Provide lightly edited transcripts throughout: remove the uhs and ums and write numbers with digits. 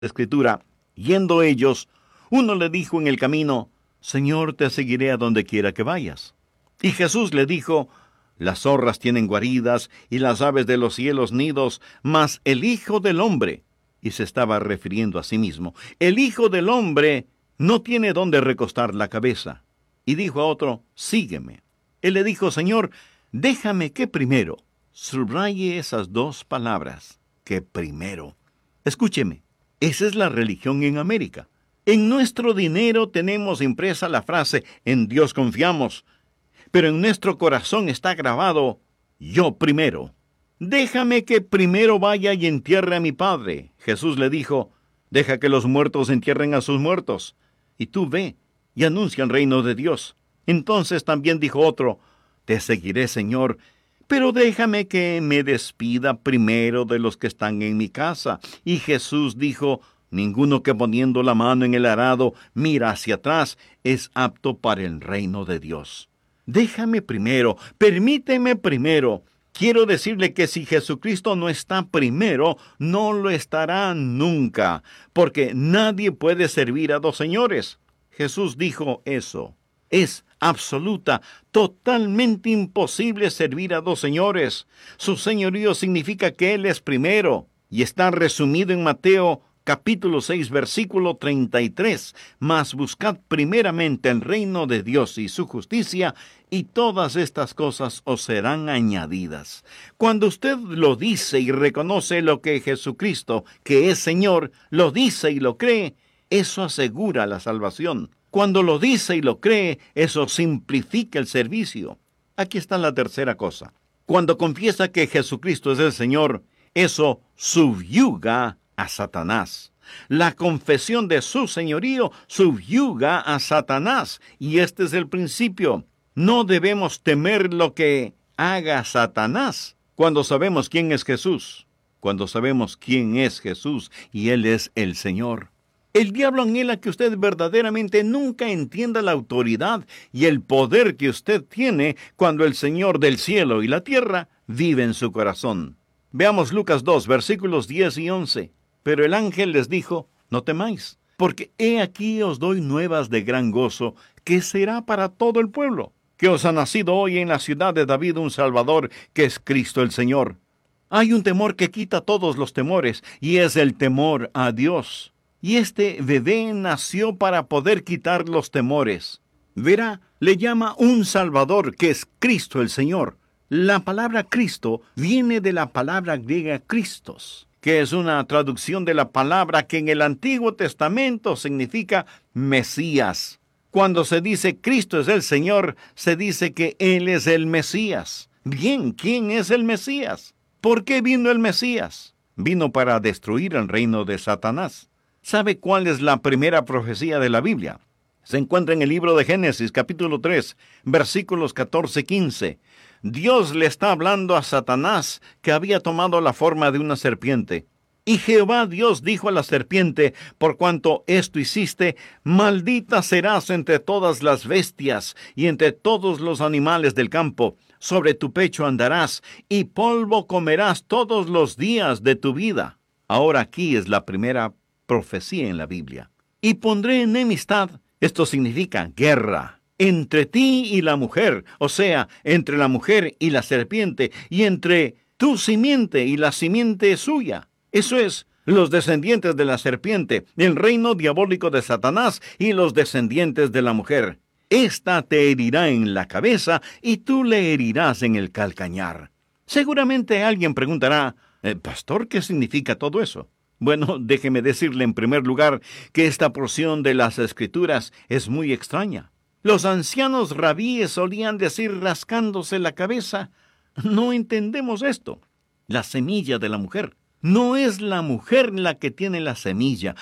Escritura, yendo ellos, uno le dijo en el camino, Señor, te seguiré a donde quiera que vayas. Y Jesús le dijo, las zorras tienen guaridas y las aves de los cielos nidos, mas el Hijo del Hombre, y se estaba refiriendo a sí mismo, el Hijo del Hombre no tiene dónde recostar la cabeza. Y dijo a otro, sígueme. Él le dijo, Señor, déjame que primero. Subraye esas dos palabras, que primero. Escúcheme, esa es la religión en América. En nuestro dinero tenemos impresa la frase, en Dios confiamos, pero en nuestro corazón está grabado, yo primero. Déjame que primero vaya y entierre a mi padre. Jesús le dijo, deja que los muertos entierren a sus muertos, y tú ve y anuncia el reino de Dios. Entonces también dijo otro, te seguiré, Señor, pero déjame que me despida primero de los que están en mi casa. Y Jesús dijo, ninguno que poniendo la mano en el arado mira hacia atrás es apto para el reino de Dios. Déjame primero, permíteme primero. Quiero decirle que si Jesucristo no está primero, no lo estará nunca, porque nadie puede servir a dos señores. Jesús dijo eso. Es absoluta, totalmente imposible servir a dos señores. Su señorío significa que Él es primero, y está resumido en Mateo capítulo 6, versículo 33. Mas buscad primeramente el reino de Dios y su justicia, y todas estas cosas os serán añadidas. Cuando usted lo dice y reconoce lo que Jesucristo, que es Señor, lo dice y lo cree, eso asegura la salvación. Cuando lo dice y lo cree, eso simplifica el servicio. Aquí está la tercera cosa. Cuando confiesa que Jesucristo es el Señor, eso subyuga a Satanás. La confesión de su señorío subyuga a Satanás. Y este es el principio. No debemos temer lo que haga Satanás cuando sabemos quién es Jesús. Cuando sabemos quién es Jesús y Él es el Señor. El diablo anhela que usted verdaderamente nunca entienda la autoridad y el poder que usted tiene cuando el Señor del cielo y la tierra vive en su corazón. Veamos Lucas 2, versículos 10 y 11. Pero el ángel les dijo, no temáis, porque he aquí os doy nuevas de gran gozo, que será para todo el pueblo, que os ha nacido hoy en la ciudad de David un Salvador, que es Cristo el Señor. Hay un temor que quita todos los temores, y es el temor a Dios. Y este bebé nació para poder quitar los temores. Verá, le llama un Salvador, que es Cristo el Señor. La palabra Cristo viene de la palabra griega Christos, que es una traducción de la palabra que en el Antiguo Testamento significa Mesías. Cuando se dice Cristo es el Señor, se dice que Él es el Mesías. Bien, ¿quién es el Mesías? ¿Por qué vino el Mesías? Vino para destruir el reino de Satanás. ¿Sabe cuál es la primera profecía de la Biblia? Se encuentra en el libro de Génesis, capítulo 3, versículos 14-15. Dios le está hablando a Satanás, que había tomado la forma de una serpiente. Y Jehová Dios dijo a la serpiente, por cuanto esto hiciste, maldita serás entre todas las bestias y entre todos los animales del campo. Sobre tu pecho andarás, y polvo comerás todos los días de tu vida. Ahora aquí es la primera profecía en la Biblia. Y pondré enemistad, esto significa guerra, entre ti y la mujer, o sea, entre la mujer y la serpiente, y entre tu simiente y la simiente suya. Eso es, los descendientes de la serpiente, el reino diabólico de Satanás y los descendientes de la mujer. Esta te herirá en la cabeza y tú le herirás en el calcañar. Seguramente alguien preguntará, Pastor, ¿qué significa todo eso? Bueno, déjeme decirle en primer lugar que esta porción de las Escrituras es muy extraña. Los ancianos rabíes solían decir rascándose la cabeza, no entendemos esto. La semilla de la mujer. No es la mujer la que tiene la semilla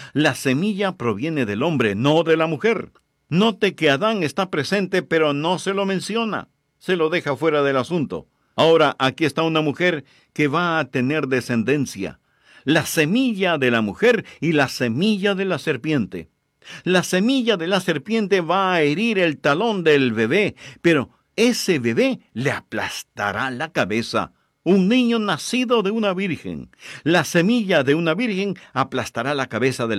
proviene del hombre, no de la mujer. Note que Adán está presente, pero no se lo menciona. Se lo deja fuera del asunto. Ahora, aquí está una mujer que va a tener descendencia. La semilla de la mujer y la semilla de la serpiente. La semilla de la serpiente va a herir el talón del bebé, pero ese bebé le aplastará la cabeza. un niño nacido de una virgen. La semilla de una virgen aplastará la cabeza del